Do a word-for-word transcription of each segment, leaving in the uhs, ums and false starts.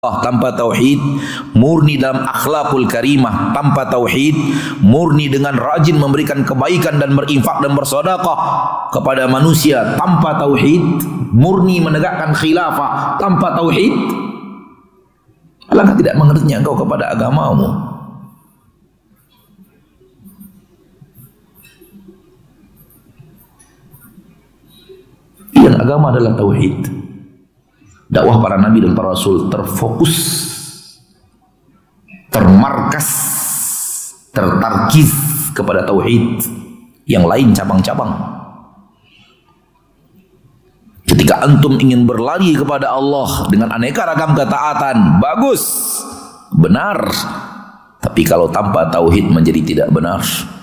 tanpa tauhid, murni dalam akhlakul karimah tanpa tauhid, murni dengan rajin memberikan kebaikan dan berinfak dan bersedekah kepada manusia tanpa tauhid, murni menegakkan khilafah tanpa tauhid, alangkah tidak mengertinya engkau kepada agamamu. Yang agama adalah tauhid. Dakwah para nabi dan para rasul terfokus, termarkas, tertarkiz kepada tauhid. Yang lain cabang-cabang. Ketika antum ingin berlari kepada Allah dengan aneka ragam ketaatan, bagus, benar. Tapi kalau tanpa tauhid menjadi tidak benar.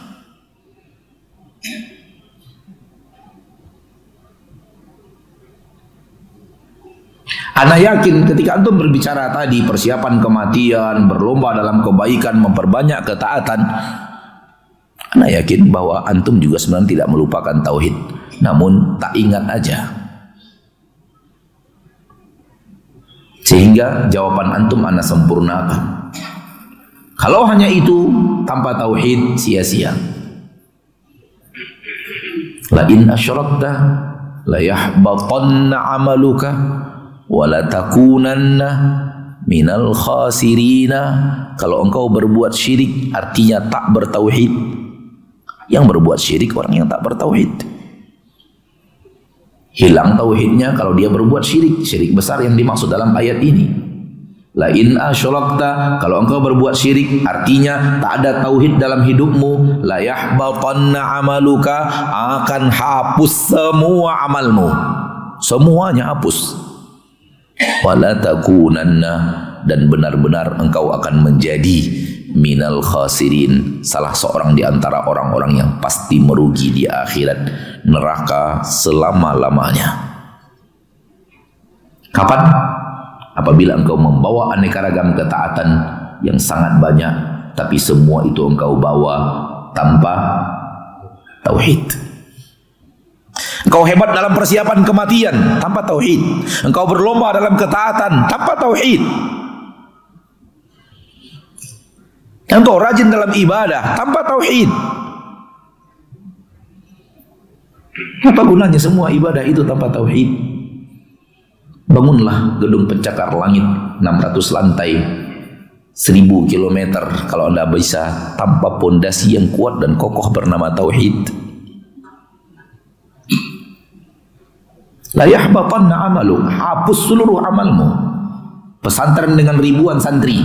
Ana yakin ketika antum berbicara tadi persiapan kematian, berlomba dalam kebaikan, memperbanyak ketaatan, ana yakin bahwa antum juga sebenarnya tidak melupakan tauhid, namun tak ingat aja. Sehingga jawaban antum ana sempurnakan. Kalau hanya itu tanpa tauhid sia-sia. La in asyrakta la yahbatanna 'amaluka wala takunanna minal khasirina. Kalau engkau berbuat syirik artinya tak bertauhid. Yang berbuat syirik orang yang tak bertauhid. Hilang tauhidnya kalau dia berbuat syirik, syirik besar yang dimaksud dalam ayat ini. La in asyrakta, kalau engkau berbuat syirik artinya tak ada tauhid dalam hidupmu, la yahbatanna amaluka, akan hapus semua amalmu. Semuanya hapus. Wala takunanna, dan benar-benar engkau akan menjadi minal khasirin, salah seorang di antara orang-orang yang pasti merugi di akhirat, neraka selama-lamanya. Kapan? Apabila engkau membawa aneka ragam ketaatan yang sangat banyak, tapi semua itu engkau bawa tanpa tauhid. Engkau hebat dalam persiapan kematian tanpa tauhid. Engkau berlomba dalam ketaatan tanpa tauhid. Engkau rajin dalam ibadah tanpa tauhid. Apa gunanya semua ibadah itu tanpa tauhid? Bangunlah gedung pencakar langit enam ratus lantai, seribu kilometer kalau anda bisa, tanpa pondasi yang kuat dan kokoh bernama tauhid. La yahbatanna amalu, hapus seluruh amalmu. Pesantren dengan ribuan santri,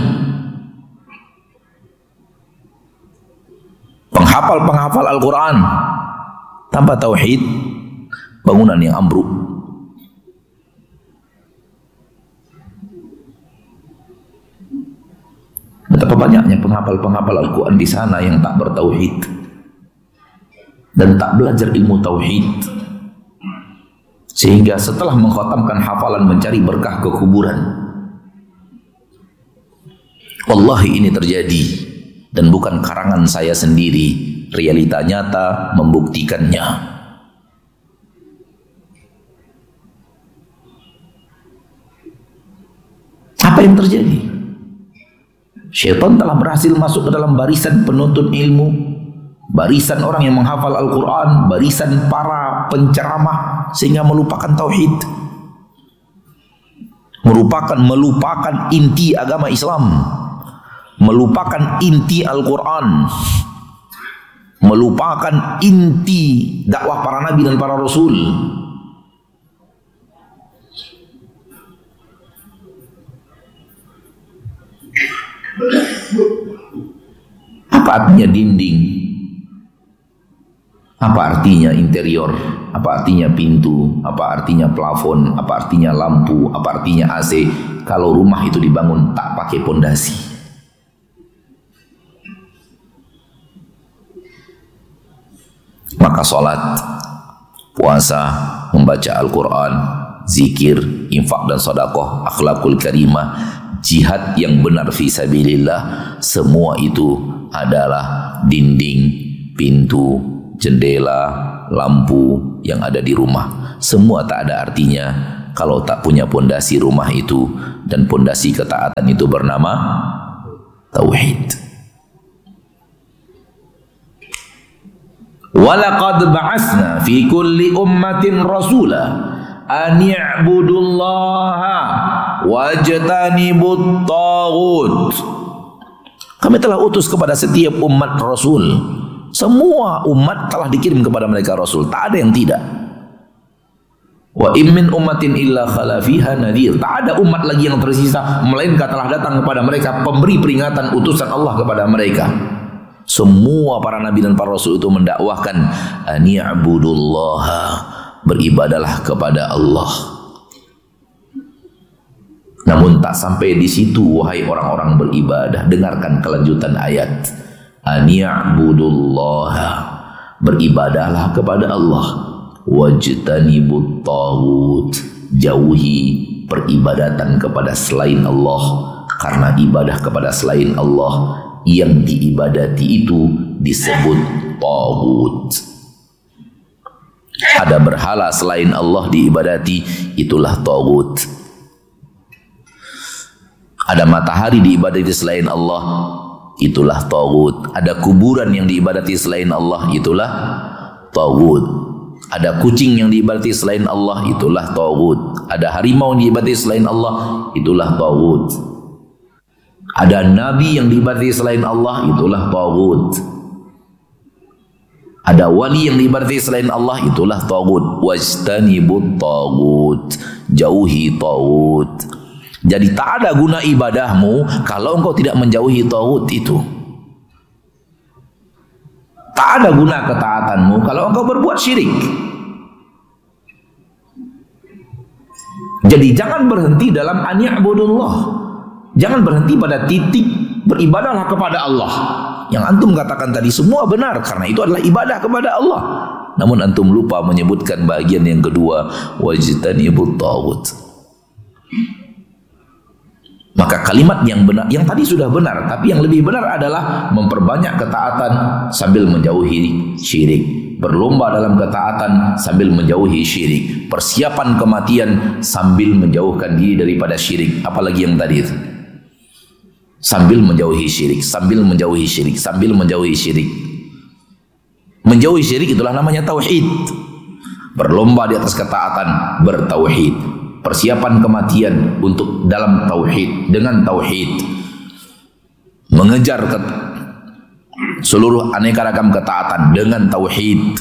penghafal-penghafal Al-Quran tanpa tauhid, bangunan yang ambruk. Betapa banyaknya penghafal-penghafal Al-Quran di sana yang tak bertauhid dan tak belajar ilmu tauhid, sehingga setelah mengkhatamkan hafalan mencari berkah ke kuburan. Wallahi ini terjadi dan bukan karangan saya sendiri, realita nyata membuktikannya. Apa yang terjadi? Syaitan telah berhasil masuk ke dalam barisan penuntut ilmu, barisan orang yang menghafal Al-Quran, barisan para penceramah, sehingga melupakan tauhid, merupakan melupakan inti agama Islam, melupakan inti Al-Quran, melupakan inti dakwah para nabi dan para rasul. Apa artinya dinding? Apa artinya interior? Apa artinya pintu? Apa artinya plafon? Apa artinya lampu? Apa artinya A C? Kalau rumah itu dibangun tak pakai pondasi. Maka sholat, puasa, membaca Al-Quran, zikir, infak dan sedekah, akhlakul karimah, jihad yang benar fi sabilillah, semua itu adalah dinding, pintu, jendela, lampu yang ada di rumah. Semua tak ada artinya kalau tak punya pondasi rumah itu, dan pondasi ketaatan itu bernama tauhid. Walaqad ba'atsna fi kulli ummatin rasula an i'budullaha wajtanibut taghut. Kami telah utus kepada setiap umat rasul. Semua umat telah dikirim kepada mereka rasul, tak ada yang tidak. Wa in min ummatin illa khala fiha nadhir. Tak ada umat lagi yang tersisa melainkan telah datang kepada mereka pemberi peringatan utusan Allah kepada mereka. Semua para nabi dan para rasul itu mendakwahkan an i'budullaha, beribadalah kepada Allah. Namun tak sampai di situ, wahai orang-orang beribadah, dengarkan kelanjutan ayat. An i'budullaha, beribadahlah kepada Allah. Wajtanibut taghut, jauhi peribadatan kepada selain Allah, karena ibadah kepada selain Allah yang diibadati itu disebut taghut. Ada berhala selain Allah diibadati, itulah taghut. Ada matahari diibadati selain Allah, itulah taghut. Ada kuburan yang diibadati selain Allah, itulah taghut. Ada kucing yang diibadati selain Allah, itulah taghut. Ada harimau yang diibadati selain Allah, itulah taghut. Ada nabi yang diibadati selain Allah, itulah taghut. Ada wali yang diibadati selain Allah, itulah taghut. Wajtanibut taghut, jauhi taghut. Jadi tak ada guna ibadahmu kalau engkau tidak menjauhi taghut itu. Tak ada guna ketaatanmu kalau engkau berbuat syirik. Jadi jangan berhenti dalam an ya'budullah. Jangan berhenti pada titik beribadahlah kepada Allah. Yang antum katakan tadi semua benar, karena itu adalah ibadah kepada Allah. Namun antum lupa menyebutkan bagian yang kedua, wajtanibut taghut. Maka kalimat yang benar, yang tadi sudah benar, tapi yang lebih benar adalah memperbanyak ketaatan sambil menjauhi syirik. Berlomba dalam ketaatan sambil menjauhi syirik. Persiapan kematian sambil menjauhkan diri daripada syirik. Apalagi yang tadi itu. Sambil menjauhi syirik, sambil menjauhi syirik, sambil menjauhi syirik. Menjauhi syirik itulah namanya tauhid. Berlomba di atas ketaatan, bertauhid. Persiapan kematian untuk dalam tauhid, dengan tauhid. Mengejar ke seluruh aneka ragam ketaatan dengan tauhid.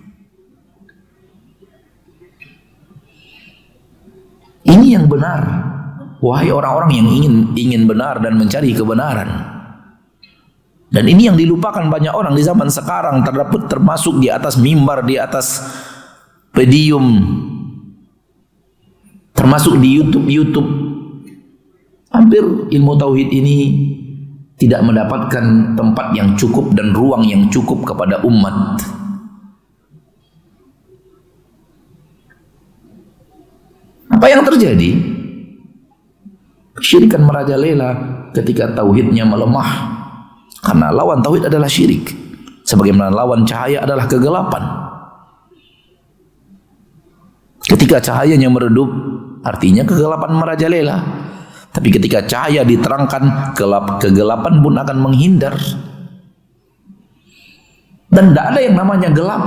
Ini yang benar, wahai orang-orang yang ingin ingin benar dan mencari kebenaran. Dan ini yang dilupakan banyak orang di zaman sekarang, terdapat termasuk di atas mimbar, di atas podium, termasuk di YouTube YouTube. Hampir ilmu tauhid ini tidak mendapatkan tempat yang cukup dan ruang yang cukup kepada umat. Apa yang terjadi? Kesyirikan merajalela ketika tauhidnya melemah, karena lawan tauhid adalah syirik, sebagaimana lawan cahaya adalah kegelapan. Ketika cahayanya meredup, artinya kegelapan merajalela. Tapi ketika cahaya diterangkan, gelap, kegelapan pun akan menghindar. Dan tidak ada yang namanya gelap.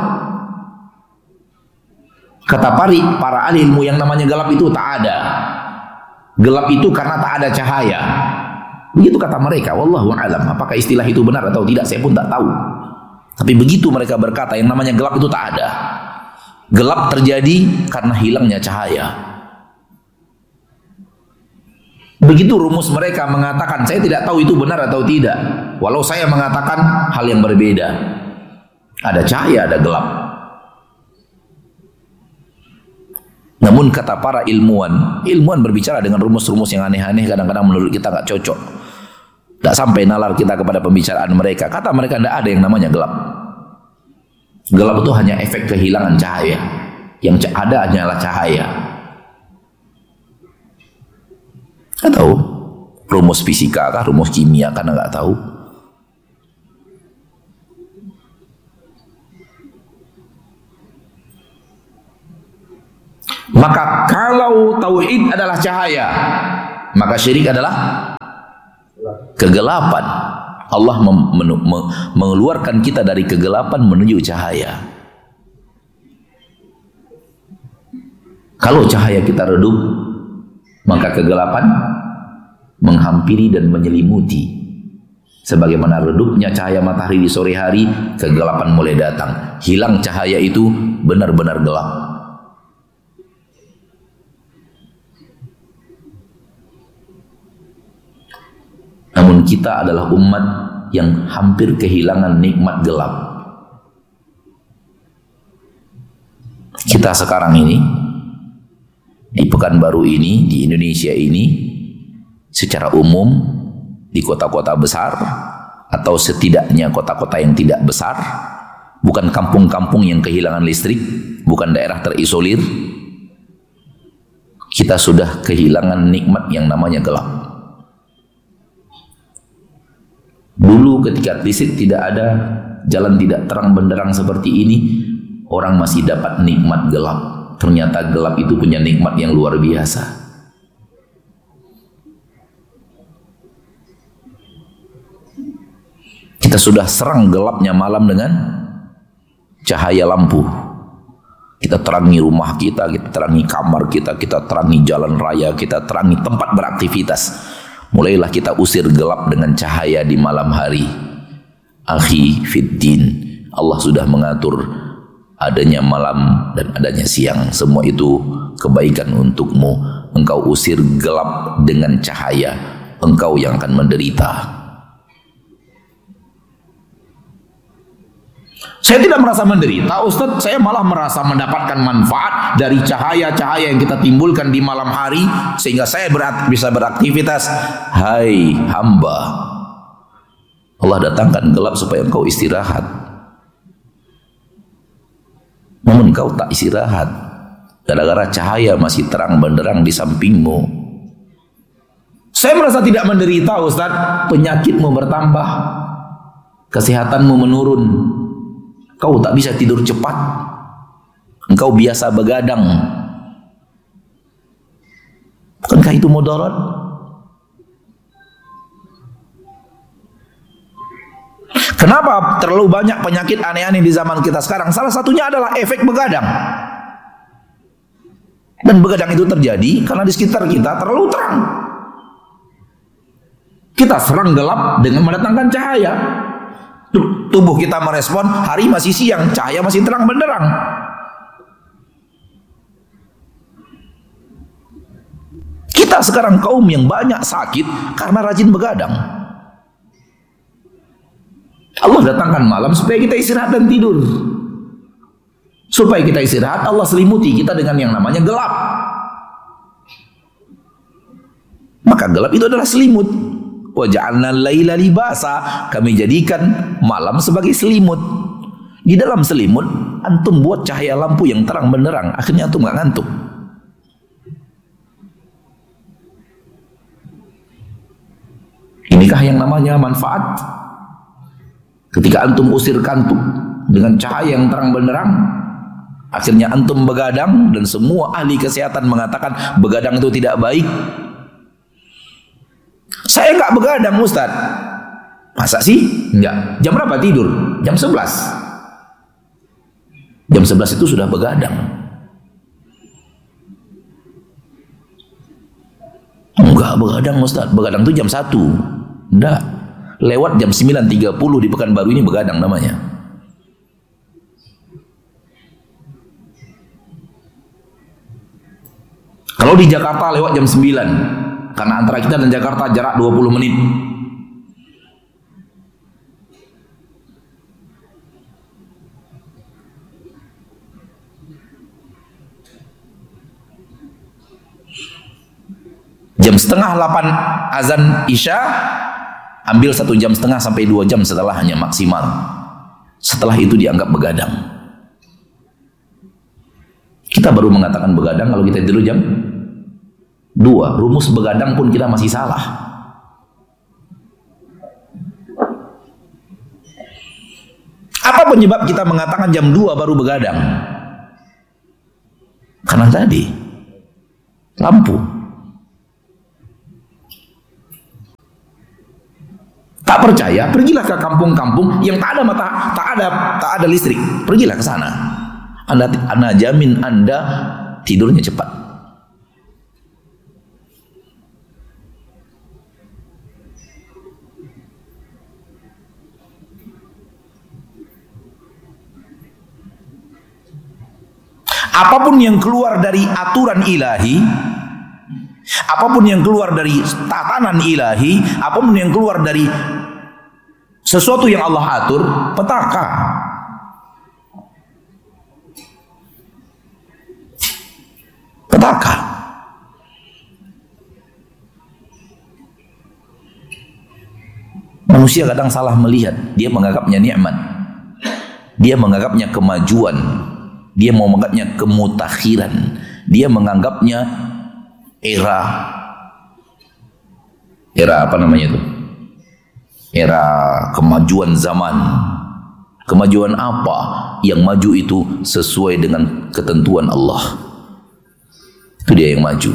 Kata pari, para ahli ilmu, yang namanya gelap itu tak ada. Gelap itu karena tak ada cahaya. Begitu kata mereka, wallahu a'lam. Apakah istilah itu benar atau tidak, saya pun tak tahu. Tapi begitu mereka berkata, yang namanya gelap itu tak ada. Gelap terjadi karena hilangnya cahaya. Begitu rumus mereka mengatakan, saya tidak tahu itu benar atau tidak, walau saya mengatakan hal yang berbeda. Ada cahaya, ada gelap. Namun kata para ilmuwan, ilmuwan berbicara dengan rumus-rumus yang aneh-aneh, kadang-kadang menurut kita nggak cocok. Tidak sampai nalar kita kepada pembicaraan mereka. Kata mereka, tidak ada yang namanya gelap. Gelap itu hanya efek kehilangan cahaya. Yang ada hanyalah cahaya. Nggak tahu rumus fisika kah, rumus kimia, karena nggak tahu. Maka kalau tauhid adalah cahaya, maka syirik adalah kegelapan. Allah mengeluarkan kita dari kegelapan menuju cahaya. Kalau cahaya kita redup, maka kegelapan menghampiri dan menyelimuti. Sebagaimana redupnya cahaya matahari di sore hari, kegelapan mulai datang. Hilang cahaya itu, benar-benar gelap. Namun kita adalah umat yang hampir kehilangan nikmat gelap. Kita sekarang ini, di Pekanbaru ini, di Indonesia ini, secara umum, di kota-kota besar atau setidaknya kota-kota yang tidak besar, bukan kampung-kampung yang kehilangan listrik, bukan daerah terisolir, kita sudah kehilangan nikmat yang namanya gelap. Dulu ketika listrik tidak ada, jalan tidak terang benderang seperti ini, orang masih dapat nikmat gelap. Ternyata gelap itu punya nikmat yang luar biasa. Kita sudah serang gelapnya malam dengan cahaya lampu. Kita terangi rumah kita, kita terangi kamar kita, kita terangi jalan raya, kita terangi tempat beraktivitas. Mulailah kita usir gelap dengan cahaya di malam hari. Akhi fiddin, Allah sudah mengatur adanya malam dan adanya siang. Semua itu kebaikan untukmu. Engkau usir gelap dengan cahaya, engkau yang akan menderita. Saya tidak merasa menderita, Ustadz. Saya malah merasa mendapatkan manfaat dari cahaya-cahaya yang kita timbulkan di malam hari, sehingga saya berat, bisa beraktivitas. Hai hamba, Allah datangkan gelap supaya engkau istirahat. Namun engkau tak istirahat, gara-gara cahaya masih terang benderang di sampingmu. Saya merasa tidak menderita, Ustadz. Penyakitmu bertambah, kesehatanmu menurun. Kau tak bisa tidur cepat. Engkau biasa begadang. Bukankah itu mudarat? Kenapa terlalu banyak penyakit aneh-aneh di zaman kita sekarang? Salah satunya adalah efek begadang. Dan begadang itu terjadi karena di sekitar kita terlalu terang. Kita serang gelap dengan mendatangkan cahaya. Tubuh kita merespon, hari masih siang, cahaya masih terang benderang. Kita sekarang kaum yang banyak sakit karena rajin begadang. Allah datangkan malam supaya kita istirahat dan tidur. Supaya kita istirahat, Allah selimuti kita dengan yang namanya gelap. Maka gelap itu adalah selimut. Wa ja'alna laila libasa, kami jadikan malam sebagai selimut. Di dalam selimut antum buat cahaya lampu yang terang benderang, akhirnya antum gak ngantuk. Inikah yang namanya manfaat? Ketika antum usir kantuk dengan cahaya yang terang benderang, akhirnya antum begadang, dan semua ahli kesehatan mengatakan begadang itu tidak baik. Saya nggak begadang, Ustaz. Masa sih? Enggak. Jam berapa tidur? Jam sebelas. Jam sebelas itu sudah begadang. Enggak begadang, Ustaz. Begadang itu jam satu. Enggak. Lewat jam sembilan tiga puluh di Pekanbaru ini begadang namanya. Kalau di Jakarta lewat jam sembilan, karena antara kita dan Jakarta jarak dua puluh menit. Jam setengah delapan azan Isya, ambil satu jam setengah sampai dua jam setelahnya maksimal. Setelah itu dianggap begadang. Kita baru mengatakan begadang kalau kita tidur jam dua. Rumus begadang pun kita masih salah. Apa penyebab kita mengatakan jam dua baru begadang? Karena tadi lampu. Tak percaya, pergilah ke kampung-kampung yang tak ada mata, tak ada tak ada listrik. Pergilah ke sana. Anda, anda jamin Anda tidurnya cepat. Apapun yang keluar dari aturan ilahi, apapun yang keluar dari tatanan ilahi, apapun yang keluar dari sesuatu yang Allah atur, petaka. Petaka. Manusia kadang salah melihat, dia menganggapnya nikmat, dia menganggapnya kemajuan, dia mau menganggapnya kemutakhiran, dia menganggapnya era era apa namanya itu? Era kemajuan zaman. Kemajuan apa? Yang maju itu sesuai dengan ketentuan Allah. Itu dia yang maju.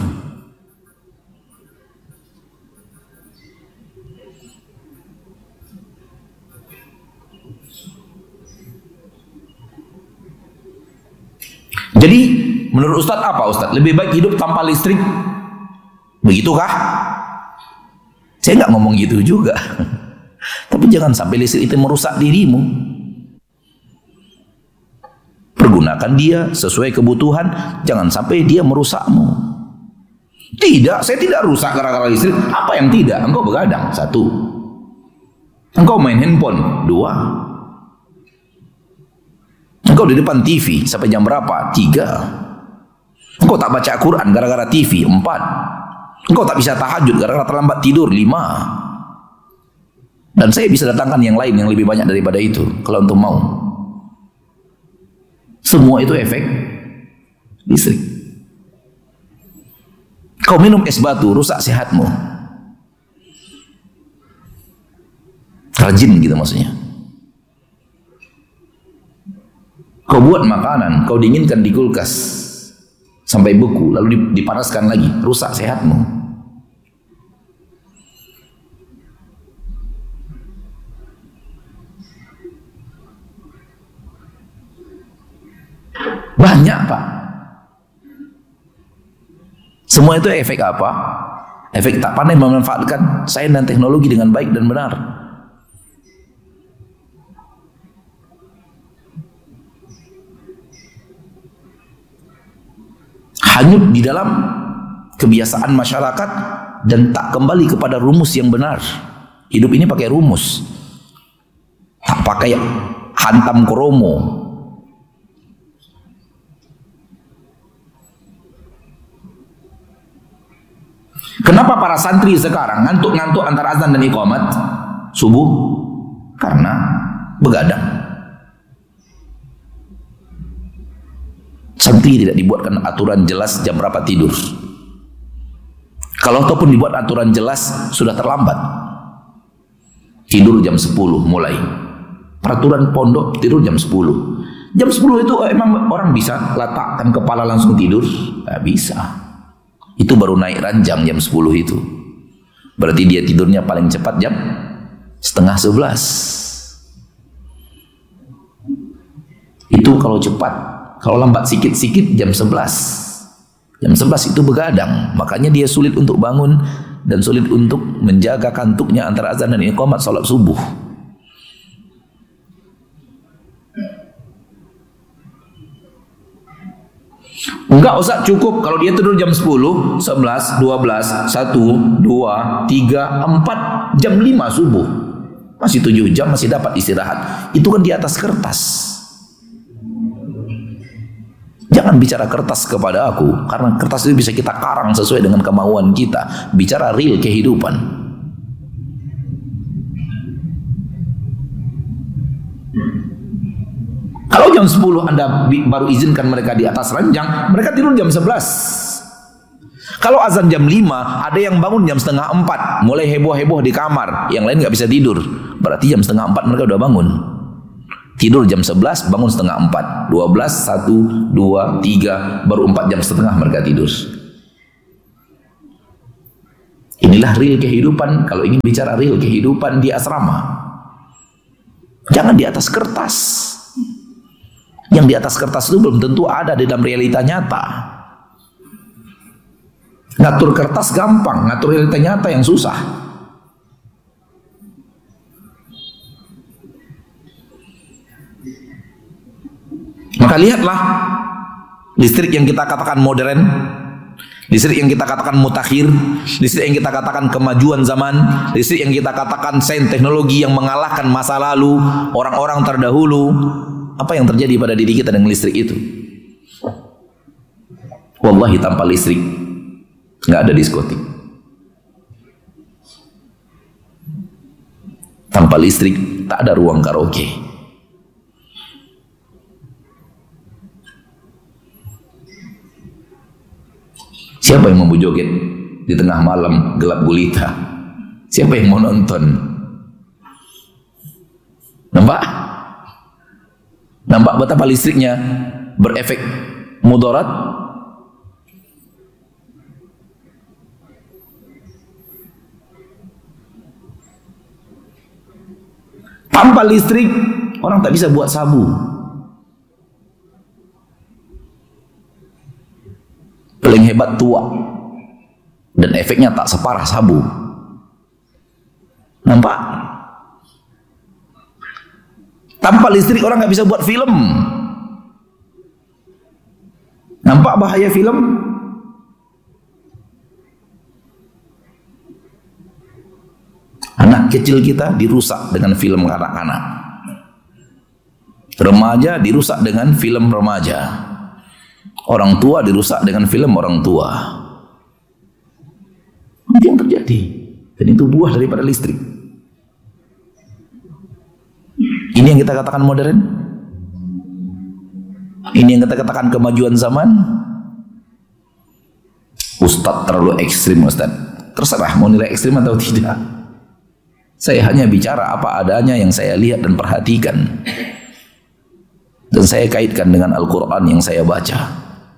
Jadi menurut Ustadz apa Ustadz? Lebih baik hidup tanpa listrik? Begitukah? Saya nggak ngomong gitu juga. Tapi jangan sampai listrik itu merusak dirimu. Pergunakan dia sesuai kebutuhan, jangan sampai dia merusakmu. Tidak, saya tidak rusak gara-gara listrik. Apa yang tidak? Engkau begadang, satu. Engkau main handphone, dua. Engkau di depan T V sampai jam berapa? Tiga. Engkau tak baca Quran gara-gara T V? Empat. Engkau tak bisa tahajud gara-gara terlambat tidur? Lima. Dan saya bisa datangkan yang lain yang lebih banyak daripada itu kalau untuk mau. Semua itu efek listrik. Kau minum es batu, rusak sehatmu. Rajin gitu maksudnya. Kau buat makanan, kau dinginkan di kulkas sampai beku, lalu dipanaskan lagi, rusak sehatmu. Banyak Pak. Semua itu efek apa? Efek tak pandai memanfaatkan sains dan teknologi dengan baik dan benar. Hanyut di dalam kebiasaan masyarakat dan tak kembali kepada rumus yang benar. Hidup ini pakai rumus, tak pakai hantam kromo. Kenapa para santri sekarang ngantuk-ngantuk antara azan dan iqamat subuh? Karena begadang. Santri tidak dibuatkan aturan jelas jam berapa tidur. Kalau ataupun dibuat aturan jelas, sudah terlambat. Tidur jam sepuluh mulai. Peraturan pondok tidur jam sepuluh. Jam sepuluh itu emang orang bisa letakkan kepala langsung tidur? Tidak bisa. Itu baru naik ranjang jam sepuluh itu. Berarti dia tidurnya paling cepat jam setengah sebelas. Itu kalau cepat. Kalau lambat sikit-sikit jam sebelas. Jam sebelas itu begadang. Makanya dia sulit untuk bangun dan sulit untuk menjaga kantuknya antara azan dan iqamat salat subuh. Enggak Ustaz, cukup kalau dia tidur jam sepuluh, sebelas, dua belas, satu, dua, tiga, empat, jam lima subuh. Masih tujuh jam, masih dapat istirahat. Itu kan di atas kertas. Jangan bicara kertas kepada aku, karena kertas itu bisa kita karang sesuai dengan kemauan kita. Bicara real kehidupan. Kalau jam sepuluh Anda baru izinkan mereka di atas ranjang, mereka tidur jam sebelas. Kalau azan jam lima, ada yang bangun jam setengah empat, mulai heboh-heboh di kamar, yang lain nggak bisa tidur. Berarti jam setengah empat mereka udah bangun. Tidur jam sebelas, bangun setengah empat, dua belas, satu, dua, tiga, baru empat jam setengah mereka tidur. Inilah real kehidupan kalau ingin bicara real kehidupan di asrama. Jangan di atas kertas. Yang di atas kertas itu belum tentu ada di dalam realita nyata. Ngatur kertas gampang, ngatur realita nyata yang susah. Maka lihatlah listrik yang kita katakan modern, listrik yang kita katakan mutakhir, listrik yang kita katakan kemajuan zaman, listrik yang kita katakan sains teknologi yang mengalahkan masa lalu, orang-orang terdahulu. Apa yang terjadi pada diri kita dengan listrik itu? Wallahi, tanpa listrik nggak ada diskotik. Tanpa listrik tak ada ruang karaoke. Siapa yang mau joget di tengah malam gelap gulita? Siapa yang mau nonton? Nampak? Nampak betapa listriknya berefek mudarat? Tanpa listrik orang tak bisa buat sabu. Paling hebat tua, dan efeknya tak separah sabu. Nampak? Tanpa listrik orang nggak bisa buat film. Nampak bahaya film? Anak kecil kita dirusak dengan film kanak-kanak. Remaja dirusak dengan film remaja. Orang tua dirusak dengan film orang tua. Itu yang terjadi. Dan itu buah daripada listrik. Ini yang kita katakan modern. Ini yang kita katakan kemajuan zaman. Ustadz terlalu ekstrim, Ustadz. Terserah mau nilai ekstrim atau tidak. Saya hanya bicara apa adanya yang saya lihat dan perhatikan. Dan saya kaitkan dengan Al-Quran yang saya baca.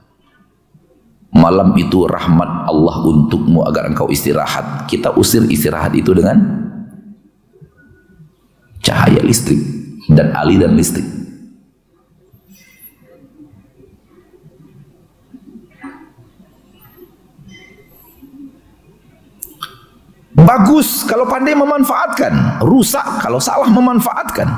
Malam itu rahmat Allah untukmu agar engkau istirahat. Kita usir istirahat itu dengan cahaya listrik dan aliran listrik. Bagus kalau pandai memanfaatkan, rusak kalau salah memanfaatkan.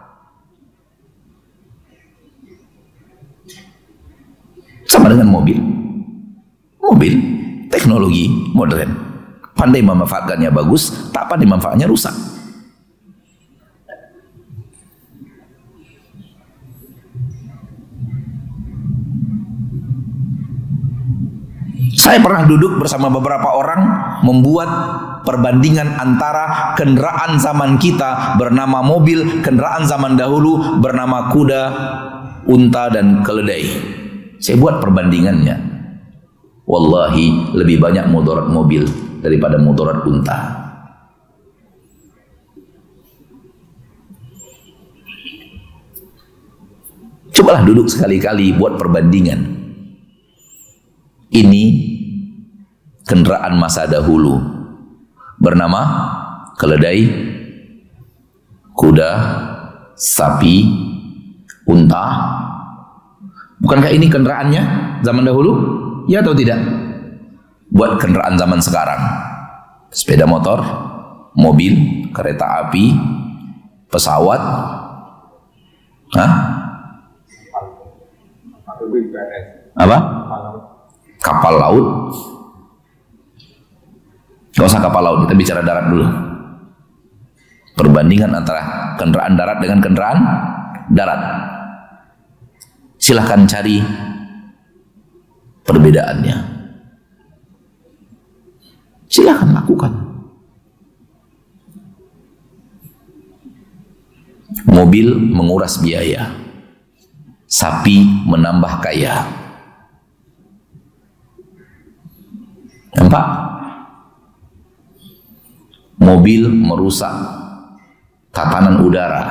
Sama dengan mobil. Mobil, teknologi modern. Pandai memanfaatkannya bagus, tak pandai memanfaatkannya rusak. Saya pernah duduk bersama beberapa orang membuat perbandingan antara kendaraan zaman kita bernama mobil, kendaraan zaman dahulu bernama kuda, unta dan keledai. Saya buat perbandingannya. Wallahi lebih banyak mudarat mobil daripada mudarat unta. Cobalah duduk sekali-kali buat perbandingan. Ini kendaraan masa dahulu bernama keledai, kuda, sapi, unta. Bukankah ini kendaraannya zaman dahulu? Ya atau tidak? Buat kendaraan zaman sekarang, sepeda motor, mobil, kereta api, pesawat, hah? Apa? Kapal laut. Gak usah kapal laut, kita bicara darat dulu. Perbandingan antara kendaraan darat dengan kendaraan darat. Silahkan cari perbedaannya. Silahkan lakukan. Mobil menguras biaya, sapi menambah kaya. Nampak? Mobil merusak tatanan udara,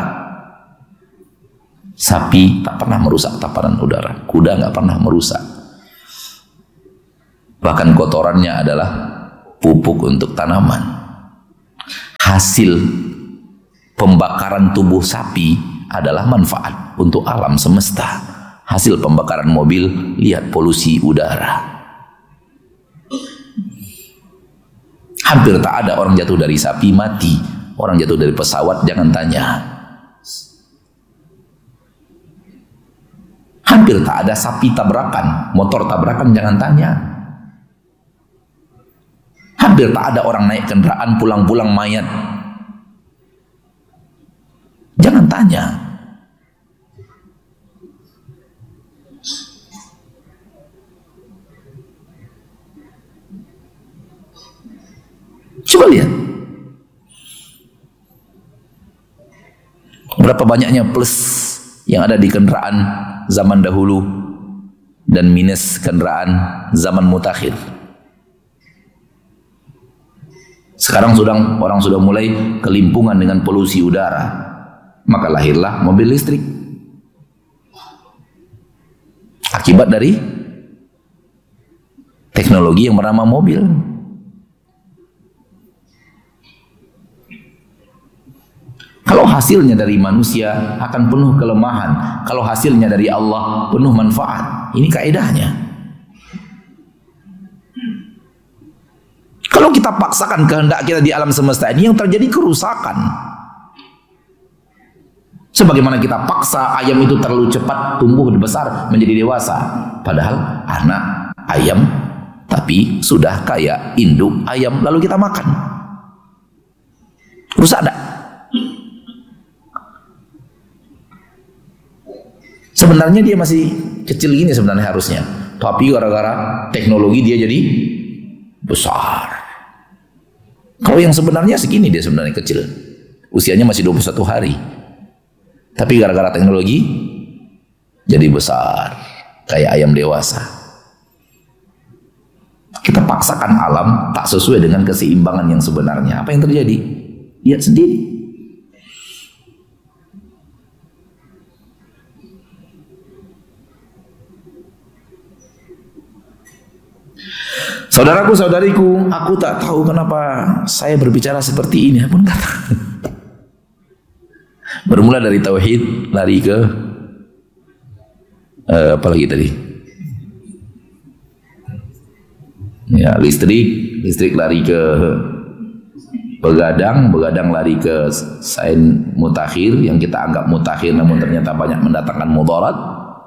sapi tak pernah merusak tatanan udara, kuda nggak pernah merusak. Bahkan kotorannya adalah pupuk untuk tanaman. Hasil pembakaran tubuh sapi adalah manfaat untuk alam semesta. Hasil pembakaran mobil, lihat polusi udara. Hampir tak ada orang jatuh dari sapi mati. Orang jatuh dari pesawat jangan tanya. Hampir tak ada sapi tabrakan, motor tabrakan jangan tanya. Hampir tak ada orang naik kendaraan pulang-pulang mayat. Jangan tanya. Coba lihat. Berapa banyaknya plus yang ada di kendaraan zaman dahulu dan minus kendaraan zaman mutakhir. Sekarang sudah orang sudah mulai kelimpungan dengan polusi udara. Maka lahirlah mobil listrik. Akibat dari teknologi yang bernama mobil. Kalau hasilnya dari manusia akan penuh kelemahan. Kalau hasilnya dari Allah penuh manfaat. Ini kaedahnya. Kalau kita paksakan kehendak kita di alam semesta ini, yang terjadi kerusakan. Sebagaimana kita paksa ayam itu terlalu cepat tumbuh besar menjadi dewasa. Padahal anak ayam tapi sudah kayak induk ayam, lalu kita makan. Rusak tak? Sebenarnya dia masih kecil gini sebenarnya harusnya. Tapi gara-gara teknologi dia jadi besar. Kalau yang sebenarnya segini dia sebenarnya kecil. Usianya masih dua puluh satu hari. Tapi gara-gara teknologi jadi besar. Kayak ayam dewasa. Kita paksakan alam tak sesuai dengan keseimbangan yang sebenarnya. Apa yang terjadi? Lihat sendiri. Saudaraku, saudariku, aku tak tahu kenapa saya berbicara seperti ini. Pun kata. Bermula dari tauhid, lari ke uh, apa lagi tadi? Ya, listrik, listrik lari ke begadang, begadang lari ke sain mutakhir yang kita anggap mutakhir namun ternyata banyak mendatangkan mudarat.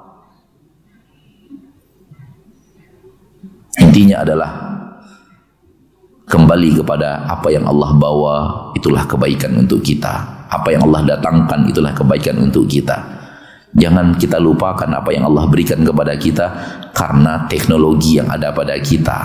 Intinya adalah kembali kepada apa yang Allah bawa, itulah kebaikan untuk kita. Apa yang Allah datangkan, itulah kebaikan untuk kita. Jangan kita lupakan apa yang Allah berikan kepada kita karena teknologi yang ada pada kita.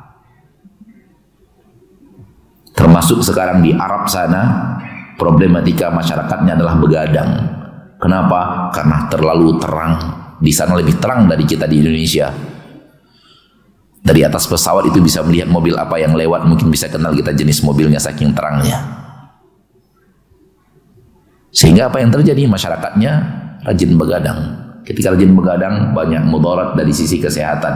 Termasuk sekarang di Arab sana, problematika masyarakatnya adalah begadang. Kenapa? Karena terlalu terang. Di sana lebih terang dari kita di Indonesia. Dari atas pesawat itu bisa melihat mobil apa yang lewat, mungkin bisa kenal kita jenis mobilnya saking terangnya. Sehingga apa yang terjadi? Masyarakatnya rajin begadang. Ketika rajin begadang, banyak mudarat dari sisi kesehatan.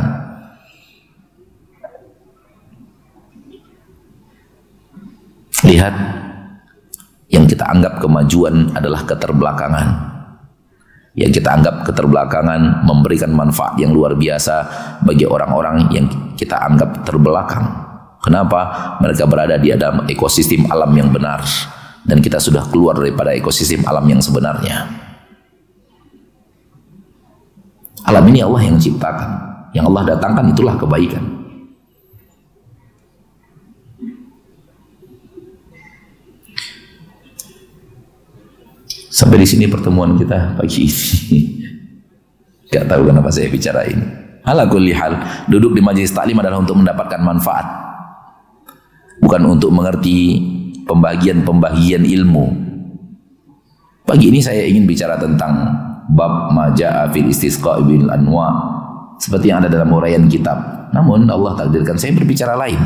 Lihat, yang kita anggap kemajuan adalah keterbelakangan. Yang kita anggap keterbelakangan memberikan manfaat yang luar biasa bagi orang-orang yang kita anggap terbelakang. Kenapa? Mereka berada di dalam ekosistem alam yang benar dan kita sudah keluar daripada ekosistem alam yang sebenarnya. Alam ini Allah yang ciptakan, yang Allah datangkan itulah kebaikan. Sampai di sini pertemuan kita pagi ini. Gak tahu kenapa saya bicara ini. Ala kulli hal, duduk di majelis taklim adalah untuk mendapatkan manfaat, bukan untuk mengerti pembagian-pembagian ilmu. Pagi ini saya ingin bicara tentang bab maja'a fil istisqa bil anwa, seperti yang ada dalam uraian kitab. Namun Allah takdirkan saya berbicara lain,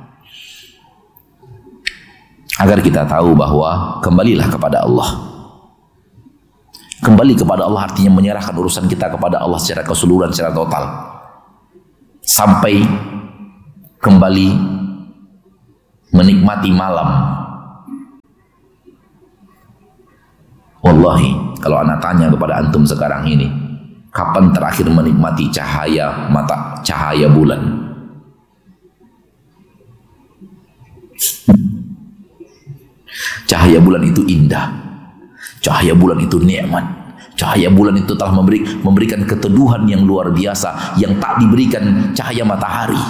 agar kita tahu bahwa kembalilah kepada Allah. Kembali kepada Allah artinya menyerahkan urusan kita kepada Allah secara keseluruhan, secara total. Sampai kembali menikmati malam. Wallahi, kalau anak tanya kepada antum sekarang ini, kapan terakhir menikmati cahaya mata, cahaya bulan? Cahaya bulan itu indah. Cahaya bulan itu nikmat. Cahaya bulan itu telah memberi, memberikan keteduhan yang luar biasa yang tak diberikan cahaya matahari.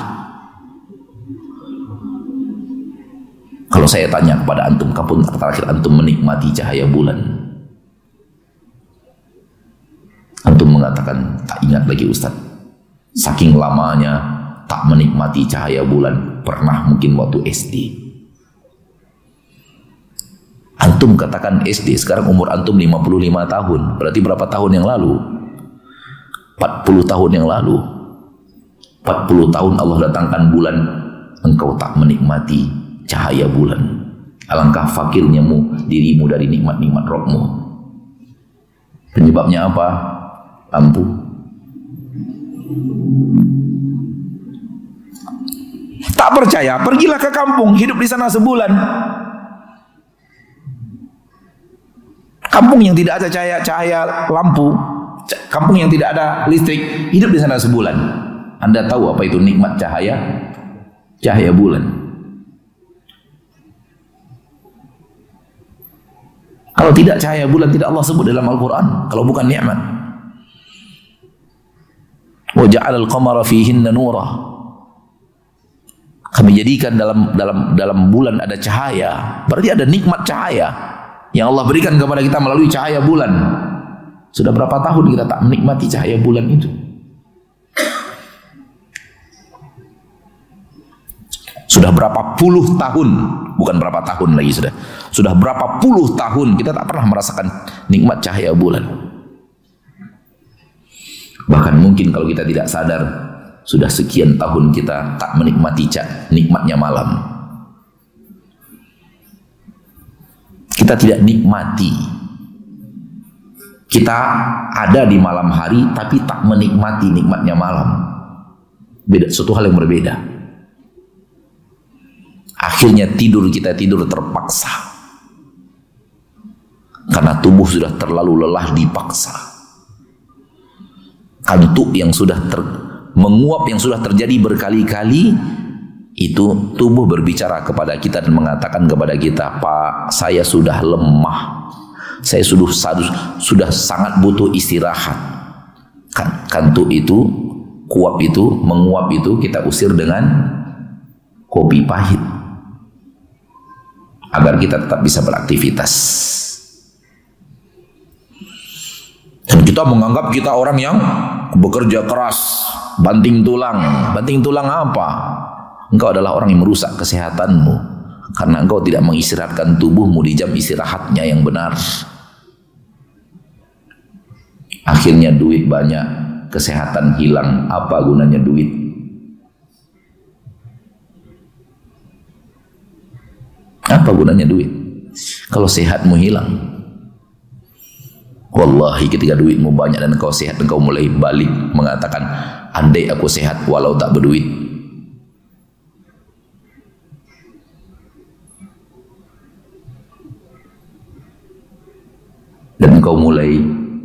Kalau saya tanya kepada antum, kapan terakhir antum menikmati cahaya bulan? Antum mengatakan, tak ingat lagi Ustaz. Saking lamanya tak menikmati cahaya bulan. Pernah mungkin waktu S D. Antum katakan S D, sekarang umur antum lima puluh lima tahun. Berarti berapa tahun yang lalu? empat puluh tahun yang lalu. empat puluh tahun Allah datangkan bulan, engkau tak menikmati cahaya bulan. Alangkah fakirnya mu, dirimu dari nikmat-nikmat rohmu. Penyebabnya apa? Lampu. Tak percaya, pergilah ke kampung, hidup di sana sebulan. Kampung yang tidak ada cahaya-cahaya lampu, kampung yang tidak ada listrik, hidup di sana sebulan. Anda tahu apa itu nikmat cahaya? Cahaya bulan. Kalau tidak cahaya bulan, tidak Allah sebut dalam Al-Quran. Kalau bukan nikmat. Wa ja'alal qamara fihinna nura. Kami jadikan dalam dalam dalam bulan ada cahaya. Berarti ada nikmat cahaya yang Allah berikan kepada kita melalui cahaya bulan. Sudah berapa tahun kita tak menikmati cahaya bulan itu? Sudah berapa puluh tahun, bukan berapa tahun lagi sudah. Sudah berapa puluh tahun kita tak pernah merasakan nikmat cahaya bulan. Bahkan mungkin kalau kita tidak sadar, sudah sekian tahun kita tak menikmati nikmatnya malam. Kita tidak nikmati. Kita ada di malam hari tapi tak menikmati nikmatnya malam. Beda, suatu hal yang berbeda. Akhirnya tidur kita tidur terpaksa. Karena tubuh sudah terlalu lelah dipaksa. Kantuk yang sudah ter, menguap yang sudah terjadi berkali-kali, itu tubuh berbicara kepada kita dan mengatakan kepada kita, Pak, saya sudah lemah, saya sudah sudah sangat butuh istirahat. Kan, kantuk itu, kuap itu, menguap itu kita usir dengan kopi pahit agar kita tetap bisa beraktivitas. Dan kita menganggap kita orang yang bekerja keras, banting tulang. Banting tulang apa? Engkau adalah orang yang merusak kesehatanmu karena engkau tidak mengistirahatkan tubuhmu di jam istirahatnya yang benar. Akhirnya duit banyak, kesehatan hilang. Apa gunanya duit? Apa gunanya duit kalau sehatmu hilang? Wallahi ketika duitmu banyak dan engkau sehat, engkau mulai balik mengatakan, andai aku sehat walau tak berduit. Dan engkau mulai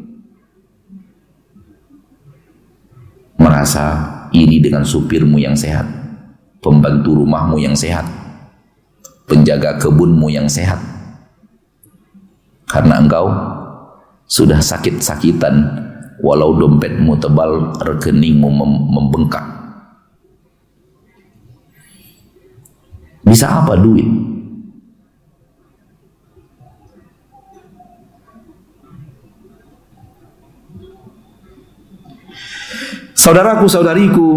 merasa iri dengan supirmu yang sehat, pembantu rumahmu yang sehat, penjaga kebunmu yang sehat. Karena engkau sudah sakit-sakitan, walau dompetmu tebal, rekeningmu mem- membengkak. Bisa apa duit? Saudaraku, saudariku,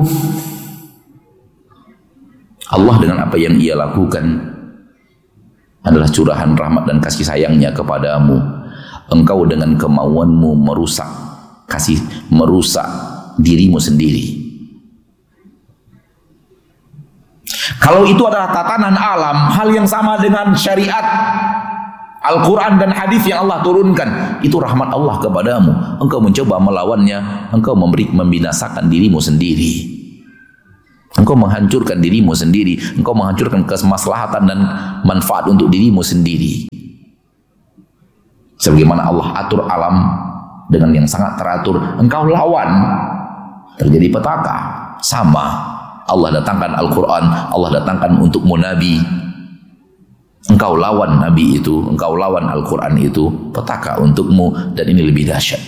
Allah dengan apa yang Ia lakukan adalah curahan rahmat dan kasih sayangnya kepadamu. Engkau dengan kemauanmu merusak kasih merusak dirimu sendiri. Kalau itu adalah tatanan alam, hal yang sama dengan syariat Al-Quran dan hadis yang Allah turunkan, itu rahmat Allah kepadamu. Engkau mencoba melawannya, engkau memberi membinasakan dirimu sendiri. Engkau menghancurkan dirimu sendiri, engkau menghancurkan kemaslahatan dan manfaat untuk dirimu sendiri. Sebagaimana Allah atur alam dengan yang sangat teratur, engkau lawan, terjadi petaka. Sama, Allah datangkan Al-Quran, Allah datangkan untukmu Nabi, engkau lawan Nabi itu, engkau lawan Al-Quran itu, petaka untukmu, dan ini lebih dahsyat.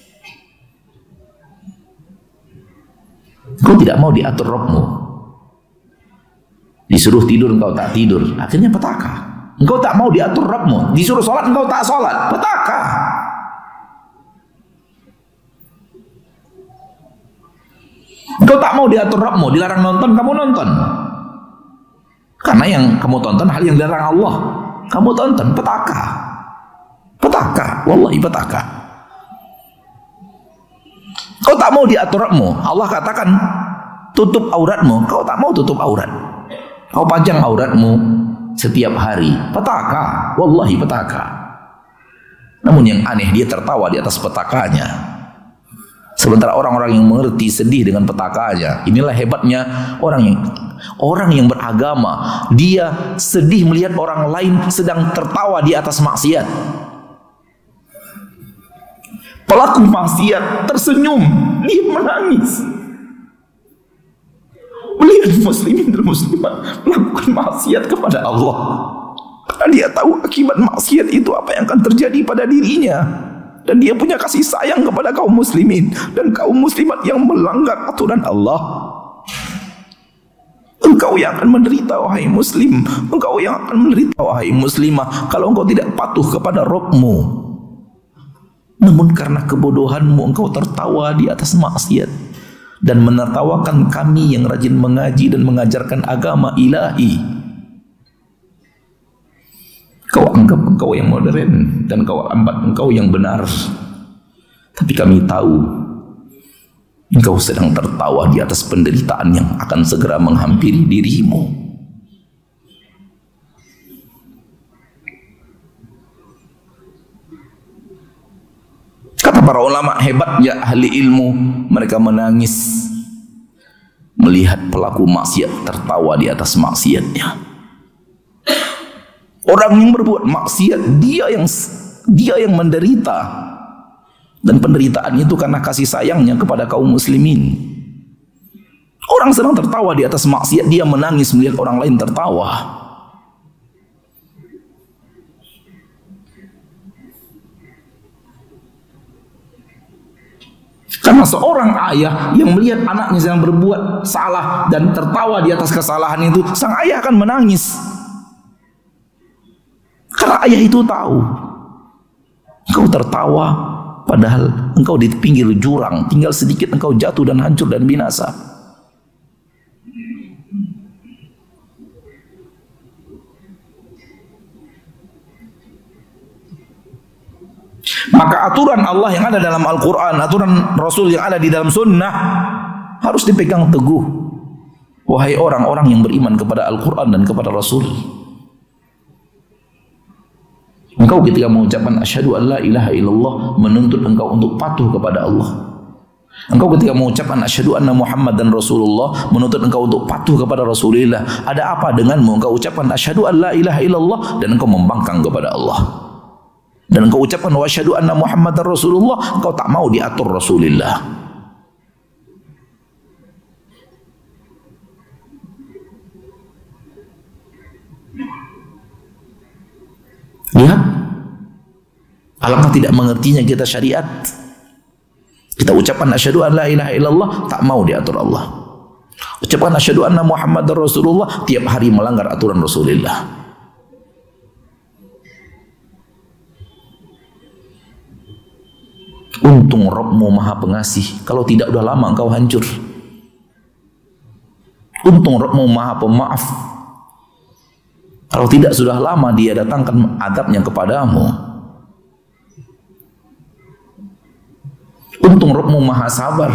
Engkau tidak mau diatur Rabbmu, disuruh tidur engkau tak tidur, akhirnya petaka. Engkau tak mau diatur Rabbmu, disuruh sholat engkau tak sholat, petaka. Engkau tak mau diatur Rabbmu, dilarang nonton, kamu nonton. Karena yang kamu tonton hal yang dilarang Allah, kamu tonton, petaka. Petaka, wallahi petaka. Kau tak mau diatur Rabbmu, Allah katakan tutup auratmu, kau tak mau tutup aurat. Kau panjang auratmu setiap hari, petaka, wallahi petaka. Namun yang aneh, dia tertawa di atas petakanya. Sementara orang-orang yang mengerti sedih dengan petakanya. Inilah hebatnya orang yang orang yang beragama, dia sedih melihat orang lain sedang tertawa di atas maksiat. Pelaku maksiat tersenyum, dia menangis melihat muslimin dan muslimat melakukan maksiat kepada Allah. Karena dia tahu akibat maksiat itu apa yang akan terjadi pada dirinya. Dan dia punya kasih sayang kepada kaum muslimin dan kaum muslimat yang melanggar aturan Allah. Engkau yang akan menderita wahai muslim, engkau yang akan menderita wahai muslimah, kalau engkau tidak patuh kepada Rabbmu. Namun karena kebodohanmu engkau tertawa di atas maksiat dan menertawakan kami yang rajin mengaji dan mengajarkan agama ilahi. Kau anggap engkau yang modern dan kau anggap engkau yang benar. Tapi kami tahu engkau sedang tertawa di atas penderitaan yang akan segera menghampiri dirimu. Kata para ulama, hebatnya ahli ilmu, mereka menangis melihat pelaku maksiat tertawa di atas maksiatnya. Orang yang berbuat maksiat, dia yang dia yang menderita, dan penderitaan itu karena kasih sayangnya kepada kaum muslimin. Orang sedang tertawa di atas maksiat, dia menangis melihat orang lain tertawa. Karena seorang ayah yang melihat anaknya sedang berbuat salah dan tertawa di atas kesalahan itu, sang ayah akan menangis. Karena ayah itu tahu engkau tertawa padahal engkau di pinggir jurang, tinggal sedikit engkau jatuh dan hancur dan binasa. Maka aturan Allah yang ada dalam Al-Quran, aturan Rasul yang ada di dalam sunnah harus dipegang teguh, wahai orang-orang yang beriman kepada Al-Quran dan kepada Rasul. Engkau ketika mengucapkan asyhadu an la ilaha illallah, menuntut engkau untuk patuh kepada Allah. Engkau ketika mengucapkan asyhadu anna Muhammadan Rasulullah, menuntut engkau untuk patuh kepada Rasulullah. Ada apa denganmu engkau ucapkan asyhadu an la ilaha illallah dan engkau membangkang kepada Allah? Dan engkau ucapkan wa asyhadu anna Muhammadar Rasulullah, engkau tak mau diatur Rasulullah. Lihat, alangkah tidak mengertinya kita syariat. Kita ucapkan asyhadu an la ilaha illallah, tak mau diatur Allah. Ucapkan asyhadu anna Muhammadar Rasulullah, tiap hari melanggar aturan Rasulullah. Untung Rabbmu maha pengasih, kalau tidak udah lama engkau hancur. Untung Rabbmu maha pemaaf, kalau tidak sudah lama dia datangkan azabnya kepadamu. Untung Rabbmu maha sabar,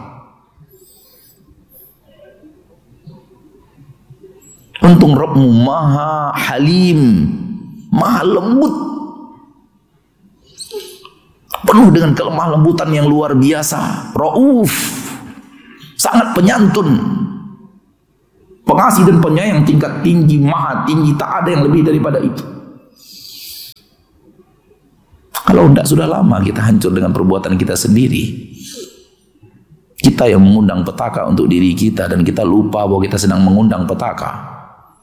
untung Rabbmu maha halim, maha lembut, penuh dengan kelemah lembutan yang luar biasa. Rauf, sangat penyantun. Pengasih dan penyayang tingkat tinggi, maha tinggi, tak ada yang lebih daripada itu. Kalau tidak, sudah lama kita hancur dengan perbuatan kita sendiri. Kita yang mengundang petaka untuk diri kita, dan kita lupa bahwa kita sedang mengundang petaka.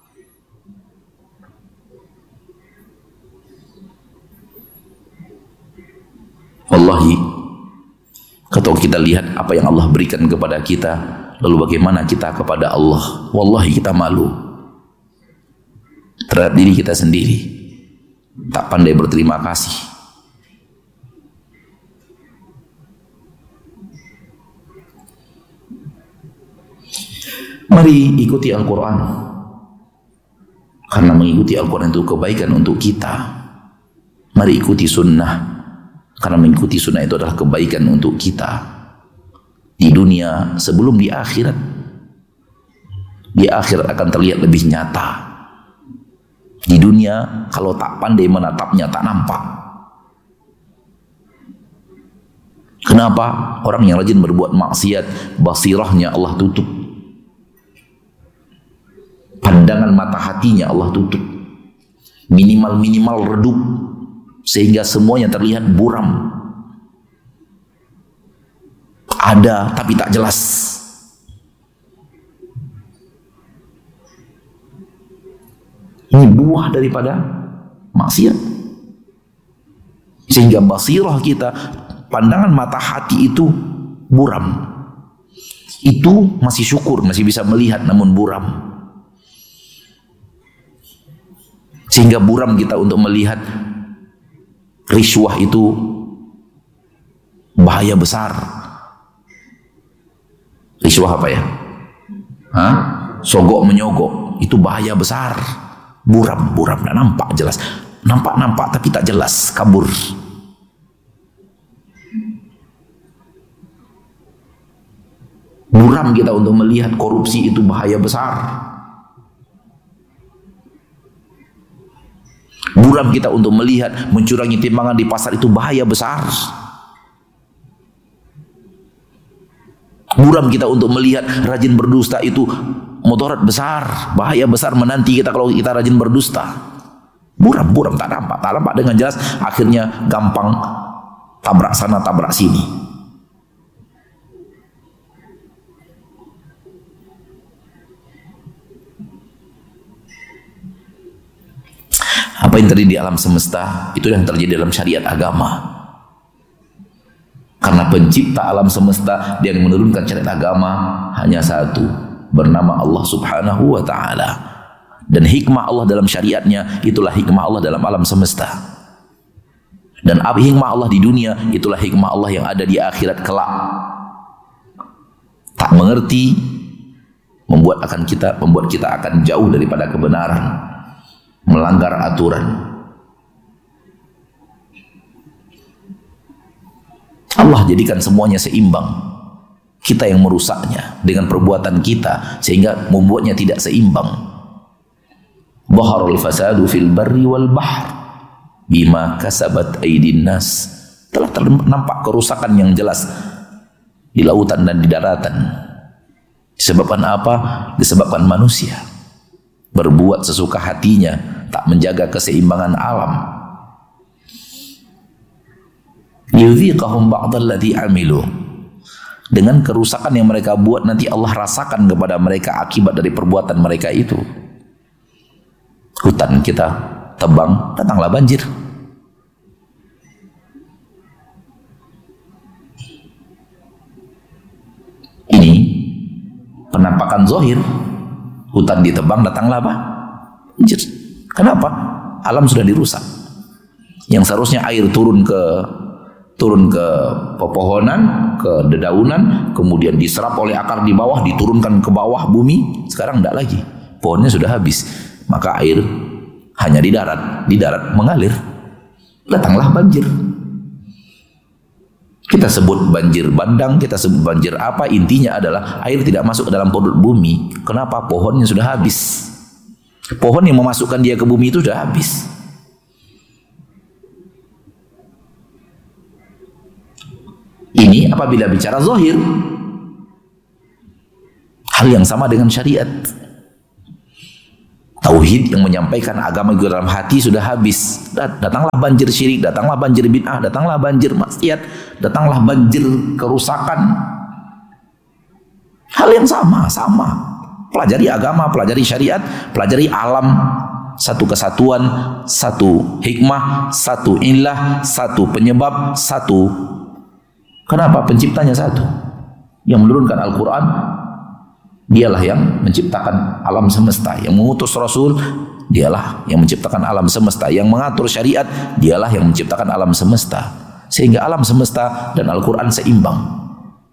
Wallahi, kalau kita lihat apa yang Allah berikan kepada kita, lalu bagaimana kita kepada Allah, wallahi kita malu terhadap diri kita sendiri, tak pandai berterima kasih. Mari ikuti Al-Quran, karena mengikuti Al-Quran itu kebaikan untuk kita. Mari ikuti sunnah, karena mengikuti sunnah itu adalah kebaikan untuk kita di dunia sebelum di akhirat. Di akhirat akan terlihat lebih nyata. Di dunia kalau tak pandai menatapnya tak nampak. Kenapa? Orang yang rajin berbuat maksiat, basirahnya Allah tutup, pandangan mata hatinya Allah tutup, minimal-minimal redup, sehingga semuanya terlihat buram. Ada tapi tak jelas. Ini buah daripada maksiat. Sehingga basirah kita, pandangan mata hati itu buram. Itu masih syukur, masih bisa melihat, namun buram. Sehingga buram kita untuk melihat riswah itu bahaya besar. Riswah apa ya? Hah? Sogok menyogok, itu bahaya besar. Buram, buram, tak nampak jelas. Nampak-nampak tapi tak jelas, kabur. Buram kita untuk melihat korupsi itu bahaya besar. Buram kita untuk melihat mencurangi timbangan di pasar itu bahaya besar. Buram kita untuk melihat rajin berdusta itu mudarat besar, bahaya besar menanti kita kalau kita rajin berdusta. Buram, buram, tak nampak, tak nampak dengan jelas. Akhirnya gampang tabrak sana, tabrak sini. Apa yang terjadi di alam semesta, itu yang terjadi dalam syariat agama. Karena pencipta alam semesta, dia yang menurunkan syariat agama hanya satu, bernama Allah Subhanahu wa ta'ala. Dan hikmah Allah dalam syariatnya, itulah hikmah Allah dalam alam semesta. Dan hikmah Allah di dunia, itulah hikmah Allah yang ada di akhirat kelak. Tak mengerti, membuat akan kita membuat kita akan jauh daripada kebenaran, melanggar aturan. Allah jadikan semuanya seimbang. Kita yang merusaknya dengan perbuatan kita, sehingga membuatnya tidak seimbang. Dhaharul fasadu fil barri wal bahr bima kasabat aydin nas. Telah nampak kerusakan yang jelas di lautan dan di daratan. Disebabkan apa? Disebabkan manusia berbuat sesuka hatinya, tak menjaga keseimbangan alam. Yudhiqahum ba'dalladzi amilu. Dengan kerusakan yang mereka buat, nanti Allah rasakan kepada mereka akibat dari perbuatan mereka itu. Hutan kita tebang, datanglah banjir. Ini penampakan zahir. Hutan ditebang, datanglah apa? Banjir. Kenapa? Alam sudah dirusak. Yang seharusnya air turun ke turun ke pepohonan, ke dedaunan, kemudian diserap oleh akar di bawah, diturunkan ke bawah bumi. Sekarang tidak lagi. Pohonnya sudah habis. Maka air hanya di darat, di darat mengalir. Datanglah banjir. Kita sebut banjir bandang, kita sebut banjir apa, intinya adalah air tidak masuk ke dalam perut bumi. Kenapa? Pohonnya sudah habis. Pohon yang memasukkan dia ke bumi itu sudah habis. Ini apabila bicara zahir. Hal yang sama dengan syariat. Tauhid yang menyampaikan agama itu dalam hati sudah habis. Datanglah banjir syirik, datanglah banjir bid'ah, datanglah banjir maksiat, datanglah banjir kerusakan. Hal yang sama, sama. Pelajari agama, pelajari syariat, pelajari alam. Satu kesatuan, satu hikmah, satu ilah, satu penyebab, satu. Kenapa? Penciptanya satu. Yang menurunkan Al-Quran, dialah yang menciptakan alam semesta. Yang mengutus Rasul, dialah yang menciptakan alam semesta. Yang mengatur syariat, dialah yang menciptakan alam semesta. Sehingga alam semesta dan Al-Quran seimbang.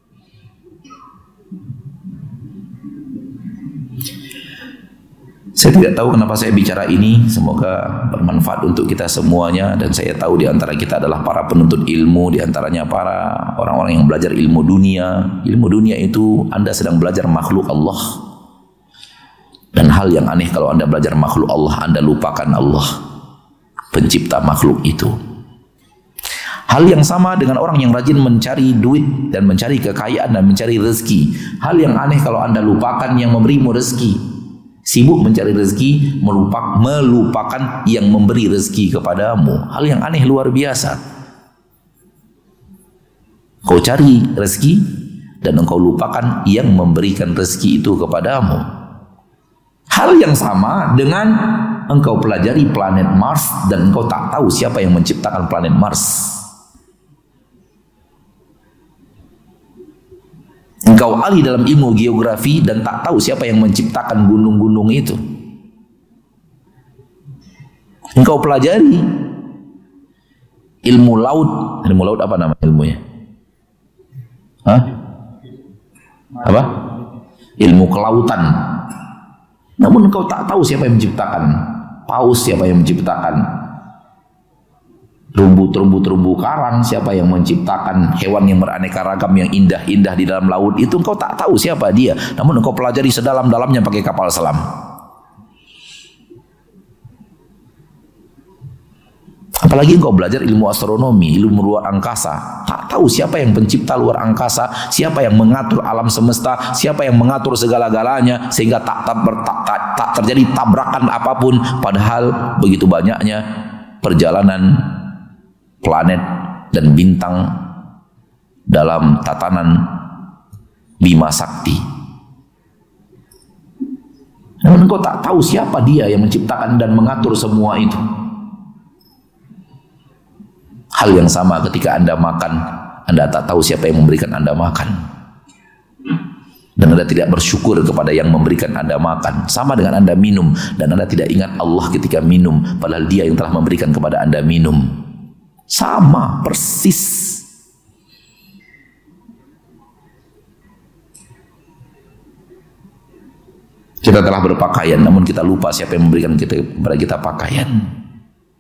Saya tidak tahu kenapa saya bicara ini, semoga bermanfaat untuk kita semuanya, dan saya tahu di antara kita adalah para penuntut ilmu, di antaranya para orang-orang yang belajar ilmu dunia. Ilmu dunia itu Anda sedang belajar makhluk Allah. Dan hal yang aneh kalau Anda belajar makhluk Allah, Anda lupakan Allah, pencipta makhluk itu. Hal yang sama dengan orang yang rajin mencari duit dan mencari kekayaan dan mencari rezeki. Hal yang aneh kalau Anda lupakan yang memberimu rezeki. Sibuk mencari rezeki, melupak, melupakan yang memberi rezeki kepadamu. Hal yang aneh luar biasa. Kau cari rezeki dan engkau lupakan yang memberikan rezeki itu kepadamu. Hal yang sama dengan engkau pelajari planet Mars dan engkau tak tahu siapa yang menciptakan planet Mars. Engkau ahli dalam ilmu geografi dan tak tahu siapa yang menciptakan gunung-gunung itu. Engkau pelajari ilmu laut. Ilmu laut apa nama ilmunya? Hah? Apa? Ilmu kelautan. Namun engkau tak tahu siapa yang menciptakan paus, siapa yang menciptakan terumbu-terumbu karang, siapa yang menciptakan hewan yang beraneka ragam yang indah-indah di dalam laut itu, engkau tak tahu siapa dia. Namun engkau pelajari sedalam-dalamnya pakai kapal selam. Apalagi engkau belajar ilmu astronomi, ilmu luar angkasa, tak tahu siapa yang pencipta luar angkasa, siapa yang mengatur alam semesta, siapa yang mengatur segala-galanya, sehingga tak, tak, tak, tak, tak terjadi tabrakan apapun. Padahal begitu banyaknya perjalanan planet dan bintang dalam tatanan Bima Sakti. Namun engkau tak tahu siapa dia yang menciptakan dan mengatur semua itu. Hal yang sama ketika Anda makan, Anda tak tahu siapa yang memberikan Anda makan. Dan Anda tidak bersyukur kepada yang memberikan Anda makan. Sama dengan Anda minum dan Anda tidak ingat Allah ketika minum, padahal Dia yang telah memberikan kepada Anda minum. Sama persis. Kita telah berpakaian, namun kita lupa siapa yang memberikan kita, kepada kita pakaian.